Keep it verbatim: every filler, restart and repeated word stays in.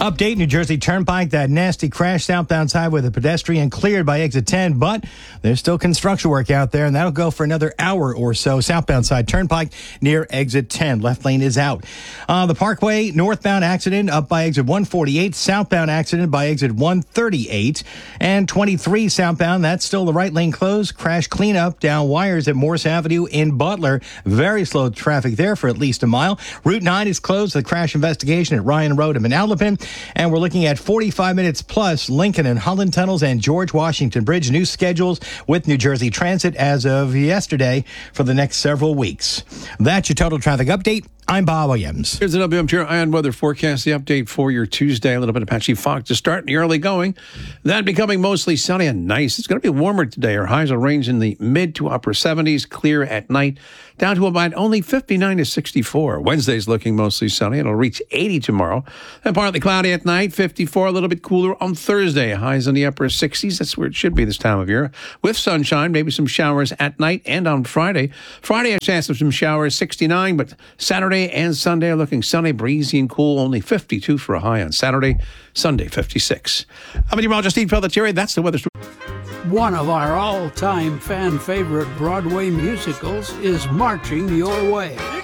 Update, New Jersey Turnpike, that nasty crash southbound side with a pedestrian cleared by exit ten, but there's still construction work out there, and that'll go for another hour or so. Southbound side Turnpike near exit ten. Left lane is out. Uh, the Parkway, northbound accident up by exit one forty-eight. Southbound accident by exit one thirty-eight. And twenty-three southbound, that's still the right lane closed. Crash cleanup down wires at Morse Avenue in Butler. Very slow traffic there for at least a mile. Route nine is closed. The crash investigation at Ryan Road in Manalapan. And we're looking at forty-five minutes plus Lincoln and Holland tunnels and George Washington Bridge. New schedules with New Jersey Transit as of yesterday for the next several weeks. That's your total traffic update. I'm Bob Williams. Here's the W M T R Ion Weather Forecast, the update for your Tuesday. A little bit of patchy fog to start in the early going. Then becoming mostly sunny and nice. It's going to be warmer today. Our highs will range in the mid to upper seventies, clear at night, down to about only fifty-nine to sixty-four. Wednesday's looking mostly sunny. It'll reach eighty tomorrow. And partly cloudy at night, fifty-four, a little bit cooler on Thursday. Highs in the upper sixties. That's where it should be this time of year. With sunshine, maybe some showers at night and on Friday. Friday, a chance of some showers, sixty-nine, but Saturday and Sunday are looking sunny, breezy, and cool. Only fifty-two for a high on Saturday. Sunday, fifty-six. I'm meteorologist Steve Pelletieri. That's the weather. One of our all-time fan favorite Broadway musicals is marching your way.